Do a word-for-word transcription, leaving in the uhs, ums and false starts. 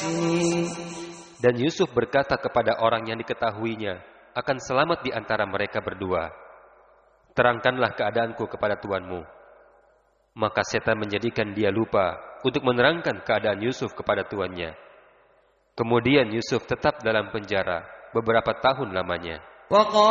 Dan Yusuf berkata kepada orang yang diketahuinya akan selamat di antara mereka berdua, terangkanlah keadaanku kepada tuanmu. Maka setan menjadikan dia lupa untuk menerangkan keadaan Yusuf kepada tuannya. Kemudian Yusuf tetap dalam penjara beberapa tahun lamanya.